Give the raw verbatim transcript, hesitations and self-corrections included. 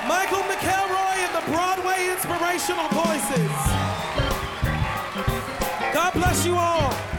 Michael McElroy and the Broadway Inspirational Voices. God bless you all.